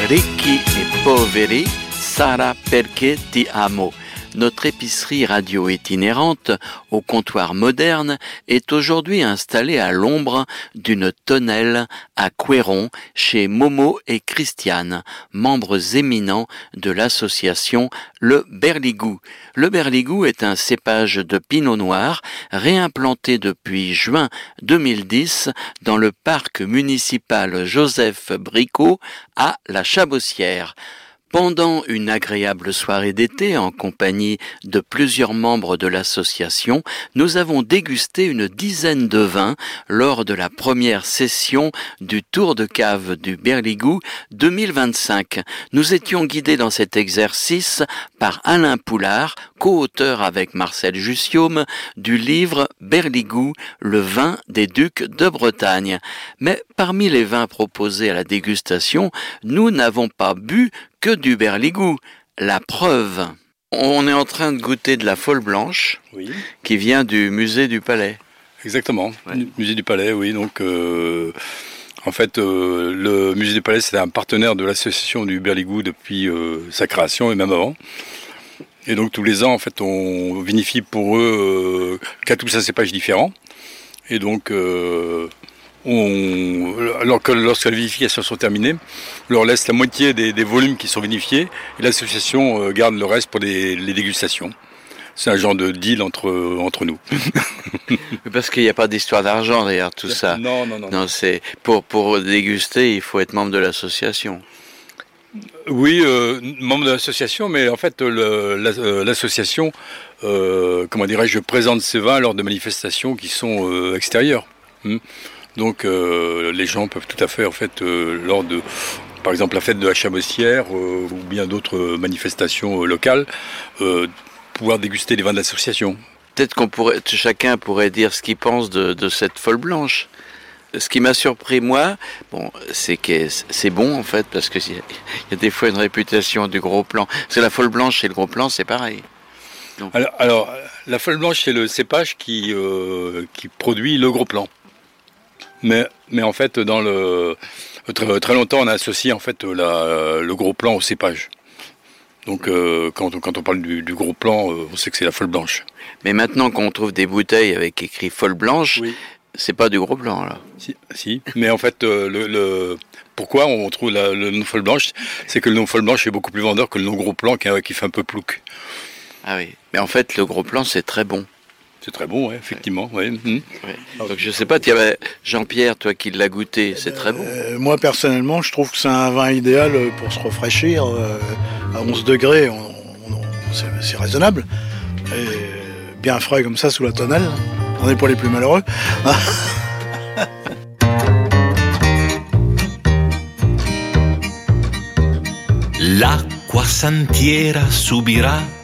Ricchi e poveri sarà perché ti amo. Notre épicerie radio itinérante, au comptoir moderne, est aujourd'hui installée à l'ombre d'une tonnelle à Couëron, chez Momo et Christiane, membres éminents de l'association Le Berligou. Le Berligou est un cépage de pinot noir réimplanté depuis juin 2010 dans le parc municipal Joseph Bricot à La Chabossière. Pendant une agréable soirée d'été en compagnie de plusieurs membres de l'association, nous avons dégusté une dizaine de vins lors de la première session du Tour de cave du Berligou 2025. Nous étions guidés dans cet exercice par Alain Poulard, co-auteur avec Marcel Jussiaume du livre Berligou, le vin des ducs de Bretagne. Mais parmi les vins proposés à la dégustation, nous n'avons pas bu que du Berligou. La preuve, on est en train de goûter de la Folle Blanche, oui, qui vient du musée du Palais. Exactement, ouais. Musée du Palais, oui. Donc, en fait, le musée du Palais, c'est un partenaire de l'association du Berligou depuis sa création et même avant. Et donc, tous les ans, en fait, on vinifie pour eux 4 ou 5 cépages différents. Et donc, lorsque les vinifications sont terminées, on leur laisse la moitié des volumes qui sont vinifiés et l'association garde le reste pour les dégustations. C'est un genre de deal entre nous. Parce qu'il n'y a pas d'histoire d'argent derrière tout ça. Non. Non, c'est pour déguster, il faut être membre de l'association. Oui, membre de l'association, mais en fait l'association, présente ses vins lors de manifestations qui sont extérieures. Donc les gens peuvent tout à fait, en fait, lors de, par exemple, la fête de la Chabossière ou bien d'autres manifestations locales, pouvoir déguster les vins de l'association. Peut-être chacun pourrait dire ce qu'il pense de cette Folle Blanche. Ce qui m'a surpris, moi, c'est que c'est bon, en fait, parce qu'il y a des fois une réputation du gros plan. C'est la Folle Blanche et le gros plan, c'est pareil. Donc. Alors, la Folle Blanche, c'est le cépage qui produit le gros plan. Mais en fait, très longtemps, on a associé en fait le gros plan au cépage. Donc, quand on parle du gros plan, on sait que c'est la Folle Blanche. Mais maintenant qu'on trouve des bouteilles avec écrit Folle Blanche, oui, c'est pas du gros plan là. Si. Mais en fait, pourquoi on trouve le nom Folle Blanche, c'est que le nom Folle Blanche est beaucoup plus vendeur que le nom gros plan qui fait un peu plouc. Ah oui. Mais en fait, le gros plan, c'est très bon. C'est très bon, ouais, effectivement. Ouais. Ouais. Donc je sais pas, Jean-Pierre, toi qui l'as goûté, c'est très bon. Moi personnellement, je trouve que c'est un vin idéal pour se rafraîchir. À 11 degrés, c'est raisonnable. Et bien frais comme ça sous la tonnelle, on n'est pas les plus malheureux. L'acqua santiera subirà